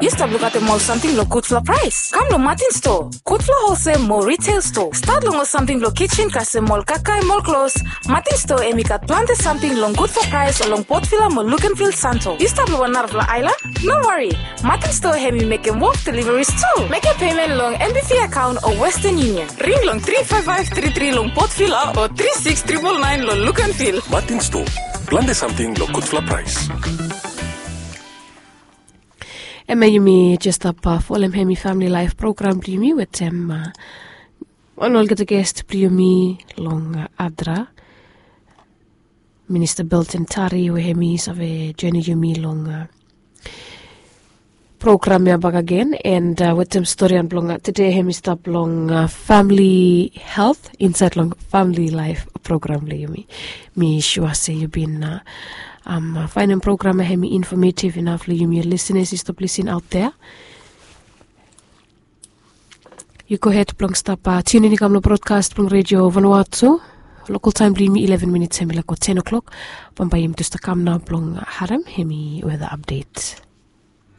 You stop look at the mall something lo good for price. Come lo Martin store. Good for wholesale mall retail store. Start long something lo kitchen kase mall kakai mall clothes. Martin store emika plante something long good for price along Port Villa mall look and feel Santo. You stop lo Narvla Island? No worry. Martin store hemi make a walk deliveries too. Make a payment long MBC account or Western Union. Ring long 35533 long Port Villa or 36999 lo look and feel. Martin store. Plante something lo good for price. Emma Yumi just up for Hemi Family Life program Yumi with one will get a guest Yumi long Adra Minister Bilton Tari we Hemi save Journey Yumi long program ya back again and with them story and long today Hemi stop long family health inside long family life program Yumi me sure say you been finding program hemi informative enough for you listeners is to listen out there. You go ahead plong stop tune in kamlo broadcast plong radio Vanuatu local time blimi 11 minutes hemi like 10 o'clock pambayim to sta kam na plong haram hemi weather update.